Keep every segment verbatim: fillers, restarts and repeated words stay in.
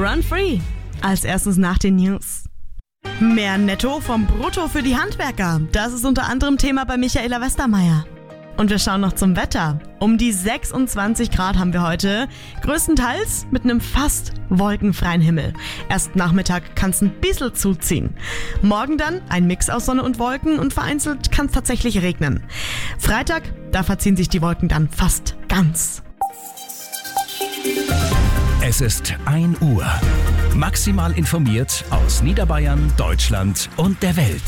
Run Free. Als erstes nach den News. Mehr Netto vom Brutto für die Handwerker. Das ist unter anderem Thema bei Michaela Westermeier. Und wir schauen noch zum Wetter. Um die sechsundzwanzig Grad haben wir heute. Größtenteils mit einem fast wolkenfreien Himmel. Erst Nachmittag kann es ein bisschen zuziehen. Morgen dann ein Mix aus Sonne und Wolken und vereinzelt kann es tatsächlich regnen. Freitag, da verziehen sich die Wolken dann fast ganz. Es ist ein Uhr. Maximal informiert aus Niederbayern, Deutschland und der Welt.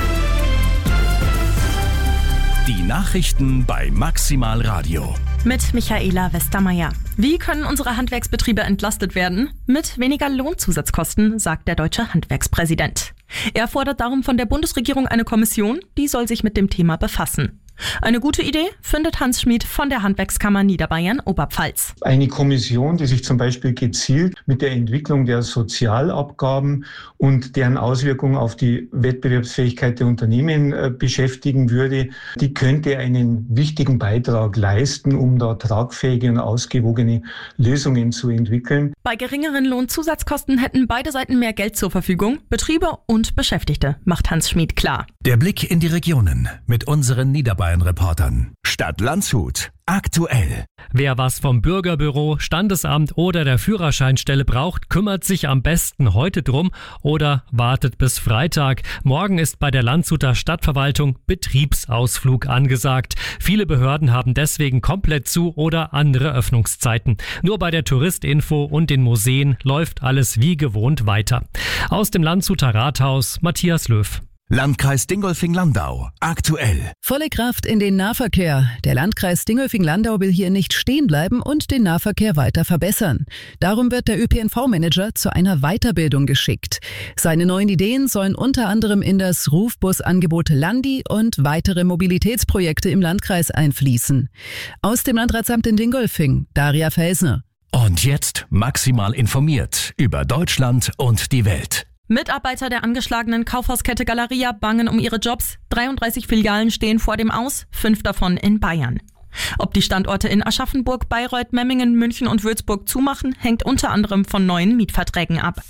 Die Nachrichten bei Maximal Radio. Mit Michaela Westermeier. Wie können unsere Handwerksbetriebe entlastet werden? Mit weniger Lohnzusatzkosten, sagt der deutsche Handwerkspräsident. Er fordert darum von der Bundesregierung eine Kommission, die soll sich mit dem Thema befassen. Eine gute Idee findet Hans Schmid von der Handwerkskammer Niederbayern-Oberpfalz. Eine Kommission, die sich zum Beispiel gezielt mit der Entwicklung der Sozialabgaben und deren Auswirkungen auf die Wettbewerbsfähigkeit der Unternehmen äh, beschäftigen würde, die könnte einen wichtigen Beitrag leisten, um da tragfähige und ausgewogene Lösungen zu entwickeln. Bei geringeren Lohnzusatzkosten hätten beide Seiten mehr Geld zur Verfügung, Betriebe und Beschäftigte, macht Hans Schmid klar. Der Blick in die Regionen mit unseren Niederbayern-Reportern. Stadt Landshut. Aktuell. Wer was vom Bürgerbüro, Standesamt oder der Führerscheinstelle braucht, kümmert sich am besten heute drum oder wartet bis Freitag. Morgen ist bei der Landshuter Stadtverwaltung Betriebsausflug angesagt. Viele Behörden haben deswegen komplett zu oder andere Öffnungszeiten. Nur bei der Touristinfo und den Museen läuft alles wie gewohnt weiter. Aus dem Landshuter Rathaus Matthias Löw. Landkreis Dingolfing-Landau. Aktuell. Volle Kraft in den Nahverkehr. Der Landkreis Dingolfing-Landau will hier nicht stehen bleiben und den Nahverkehr weiter verbessern. Darum wird der Ö P N V-Manager zu einer Weiterbildung geschickt. Seine neuen Ideen sollen unter anderem in das Rufbusangebot Landi und weitere Mobilitätsprojekte im Landkreis einfließen. Aus dem Landratsamt in Dingolfing, Daria Felsner. Und jetzt maximal informiert über Deutschland und die Welt. Mitarbeiter der angeschlagenen Kaufhauskette Galeria bangen um ihre Jobs. dreiunddreißig Filialen stehen vor dem Aus, fünf davon in Bayern. Ob die Standorte in Aschaffenburg, Bayreuth, Memmingen, München und Würzburg zumachen, hängt unter anderem von neuen Mietverträgen ab.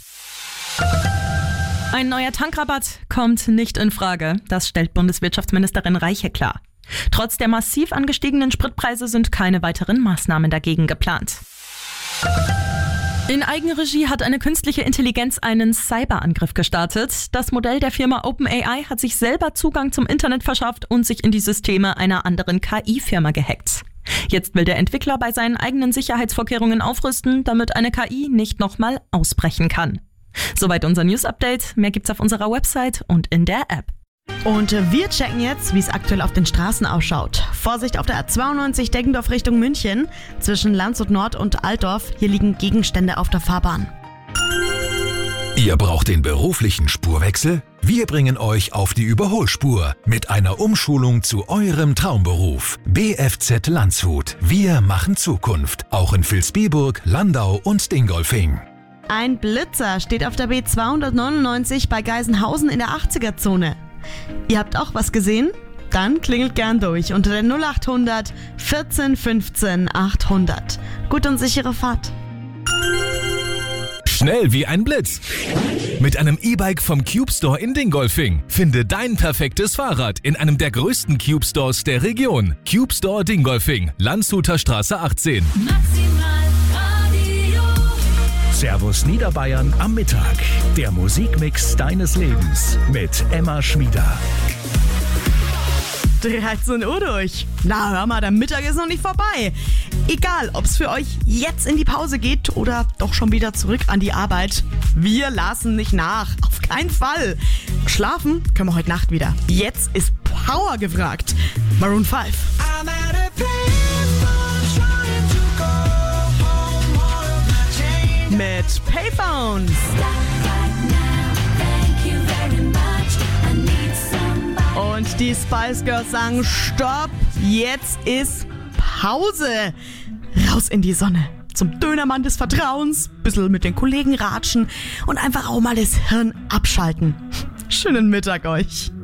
Ein neuer Tankrabatt kommt nicht in Frage, das stellt Bundeswirtschaftsministerin Reiche klar. Trotz der massiv angestiegenen Spritpreise sind keine weiteren Maßnahmen dagegen geplant. In Eigenregie hat eine künstliche Intelligenz einen Cyberangriff gestartet. Das Modell der Firma OpenAI hat sich selber Zugang zum Internet verschafft und sich in die Systeme einer anderen K I-Firma gehackt. Jetzt will der Entwickler bei seinen eigenen Sicherheitsvorkehrungen aufrüsten, damit eine K I nicht nochmal ausbrechen kann. Soweit unser News-Update. Mehr gibt's auf unserer Website und in der App. Und wir checken jetzt, wie es aktuell auf den Straßen ausschaut. Vorsicht auf der A zweiundneunzig Deggendorf Richtung München. Zwischen Landshut Nord und Altdorf. Hier liegen Gegenstände auf der Fahrbahn. Ihr braucht den beruflichen Spurwechsel? Wir bringen euch auf die Überholspur mit einer Umschulung zu eurem Traumberuf. B F Z Landshut. Wir machen Zukunft. Auch in Vilsbiburg, Landau und Dingolfing. Ein Blitzer steht auf der B zweihundertneunundneunzig bei Geisenhausen in der achtziger-Zone. Ihr habt auch was gesehen? Dann klingelt gern durch unter der null achthundert vierzehn fünfzehn achthundert. Gut und sichere Fahrt. Schnell wie ein Blitz. Mit einem E-Bike vom Cube Store in Dingolfing. Finde dein perfektes Fahrrad in einem der größten Cube Stores der Region. Cube Store Dingolfing, Landshuter Straße achtzehn. Servus Niederbayern am Mittag. Der Musikmix deines Lebens mit Emma Schmieder. dreizehn Uhr durch. Na hör mal, der Mittag ist noch nicht vorbei. Egal, ob es für euch jetzt in die Pause geht oder doch schon wieder zurück an die Arbeit. Wir lassen nicht nach. Auf keinen Fall. Schlafen können wir heute Nacht wieder. Jetzt ist Power gefragt. Maroon fünf. Mit Payphones. Und die Spice Girls sagen, stopp, jetzt ist Pause. Raus in die Sonne. Zum Dönermann des Vertrauens, bisschen mit den Kollegen ratschen und einfach auch mal das Hirn abschalten. Schönen Mittag euch.